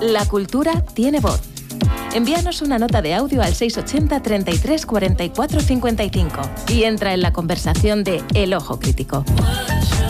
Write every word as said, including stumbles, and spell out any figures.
La cultura tiene voz. Envíanos una nota de audio al seis ochenta, treinta y tres, cuarenta y cuatro, cincuenta y cinco y entra en la conversación de El Ojo Crítico.